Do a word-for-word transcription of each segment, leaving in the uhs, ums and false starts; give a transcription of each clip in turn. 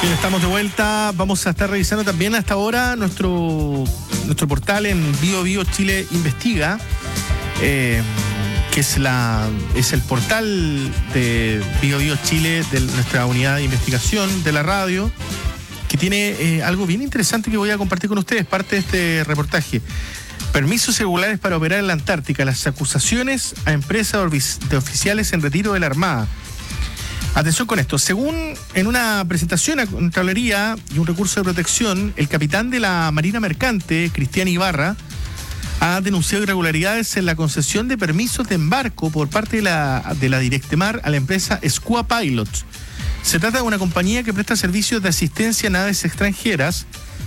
Bien, estamos de vuelta. Vamos a estar revisando también hasta ahora nuestro, nuestro portal en Bio Bio Chile Investiga, eh, que es, la, es el portal de Bio Bio Chile, de nuestra unidad de investigación de la radio, que tiene eh, algo bien interesante que voy a compartir con ustedes, parte de este reportaje. Permisos irregulares para operar en la Antártica, las acusaciones a empresas de oficiales en retiro de la Armada. Atención con esto, según en una presentación a Contraloría y un recurso de protección, el capitán de la Marina Mercante, Cristian Ibarra, ha denunciado irregularidades en la concesión de permisos de embarco por parte de la, de la Directemar a la empresa Squua Pilots. Se trata de una compañía que presta servicios de asistencia a naves extranjeras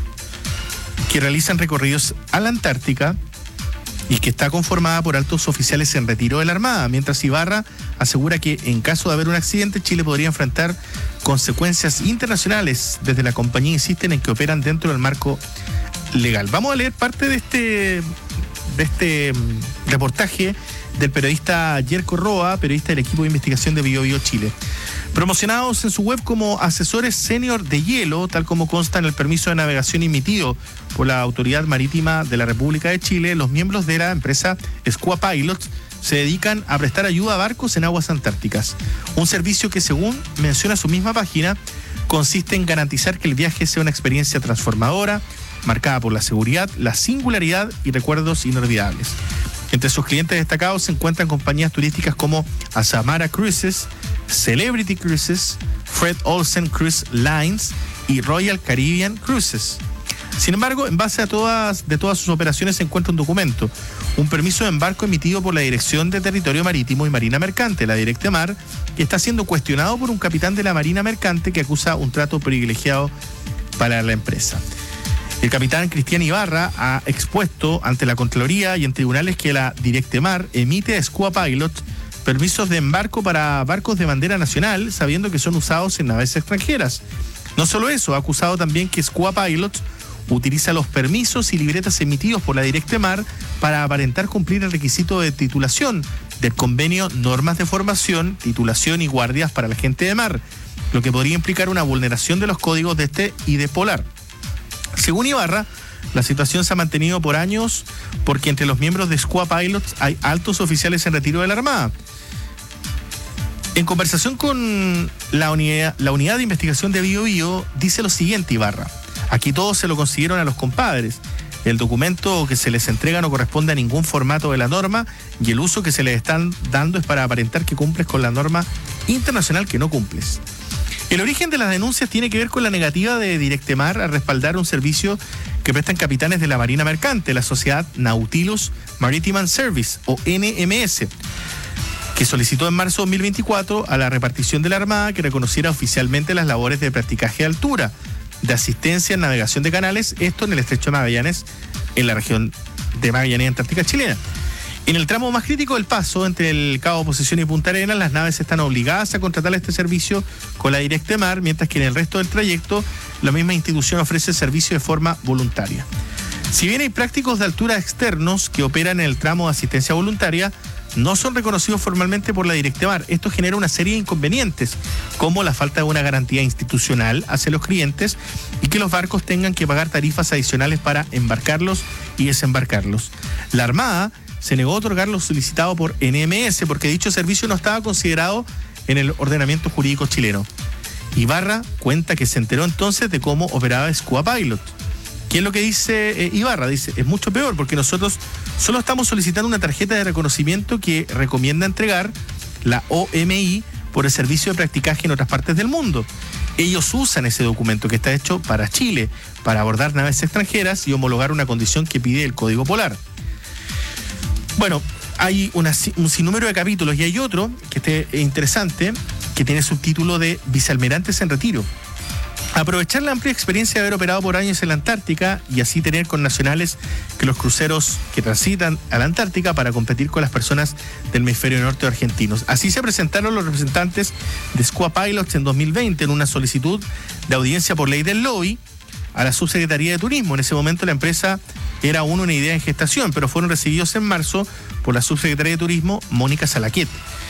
que realizan recorridos a la Antártica y que está conformada por altos oficiales en retiro de la Armada, mientras Ibarra asegura que en caso de haber un accidente, Chile podría enfrentar consecuencias internacionales. Desde la compañía insisten en que operan dentro del marco legal. Vamos a leer parte de este, de este reportaje del periodista Yerko Roa, periodista del equipo de investigación de Bio Bio Chile. Promocionados en su web como asesores senior de hielo, tal como consta en el permiso de navegación emitido por la Autoridad Marítima de la República de Chile, los miembros de la empresa Squua Pilots se dedican a prestar ayuda a barcos en aguas antárticas. Un servicio que, según menciona su misma página, consiste en garantizar que el viaje sea una experiencia transformadora, marcada por la seguridad, la singularidad y recuerdos inolvidables. Entre sus clientes destacados se encuentran compañías turísticas como Azamara Cruises, Celebrity Cruises, Fred Olsen Cruise Lines y Royal Caribbean Cruises. Sin embargo, en base a todas, de todas sus operaciones se encuentra un documento, un permiso de embarco emitido por la Dirección de Territorio Marítimo y Marina Mercante, la Directemar, que está siendo cuestionado por un capitán de la Marina Mercante que acusa un trato privilegiado para la empresa. El capitán Cristian Ibarra ha expuesto ante la Contraloría y en tribunales que la Directemar emite a Squua Pilots permisos de embarco para barcos de bandera nacional, sabiendo que son usados en naves extranjeras. No solo eso, ha acusado también que Squua Pilots utiliza los permisos y libretas emitidos por la Directemar para aparentar cumplir el requisito de titulación del convenio Normas de Formación, Titulación y Guardias para la Gente de Mar, lo que podría implicar una vulneración de los códigos de este y de Polar. Según Ibarra, la situación se ha mantenido por años porque entre los miembros de Squua Pilots hay altos oficiales en retiro de la Armada. En conversación con la unidad, la unidad de investigación de Bio Bio, dice lo siguiente Ibarra: aquí todos se lo consiguieron a los compadres. El documento que se les entrega no corresponde a ningún formato de la norma y el uso que se les están dando es para aparentar que cumples con la norma internacional que no cumples. El origen de las denuncias tiene que ver con la negativa de Directemar a respaldar un servicio que prestan capitanes de la Marina Mercante, la sociedad Nautilus Maritime Service, o N M S, que solicitó en marzo de dos mil veinticuatro a la repartición de la Armada que reconociera oficialmente las labores de practicaje de altura, de asistencia en navegación de canales, esto en el estrecho de Magallanes, en la región de Magallanes Antártica chilena. En el tramo más crítico del paso, entre el Cabo Posesión y Punta Arenas, las naves están obligadas a contratar este servicio con la Directemar, mientras que en el resto del trayecto, la misma institución ofrece el servicio de forma voluntaria. Si bien hay prácticos de altura externos que operan en el tramo de asistencia voluntaria, no son reconocidos formalmente por la Directemar. Esto genera una serie de inconvenientes, como la falta de una garantía institucional hacia los clientes y que los barcos tengan que pagar tarifas adicionales para embarcarlos y desembarcarlos. La Armada se negó a otorgar lo solicitado por N M S porque dicho servicio no estaba considerado en el ordenamiento jurídico chileno. Ibarra cuenta que se enteró entonces de cómo operaba Squua Pilot. ¿Qué es lo que dice eh, Ibarra? Dice, es mucho peor porque nosotros solo estamos solicitando una tarjeta de reconocimiento que recomienda entregar la O M I por el servicio de practicaje en otras partes del mundo. Ellos usan ese documento que está hecho para Chile, para abordar naves extranjeras y homologar una condición que pide el Código Polar. Bueno, hay una, un sinnúmero de capítulos y hay otro que esté interesante, que tiene subtítulo de Vicealmirantes en retiro. Aprovechar la amplia experiencia de haber operado por años en la Antártica y así tener con nacionales que los cruceros que transitan a la Antártica para competir con las personas del hemisferio norte argentinos. Así se presentaron los representantes de Squua Pilots en dos mil veinte en una solicitud de audiencia por ley del lobby a la Subsecretaría de Turismo. En ese momento la empresa era aún una idea en gestación, pero fueron recibidos en marzo por la Subsecretaría de Turismo, Mónica Salaquet.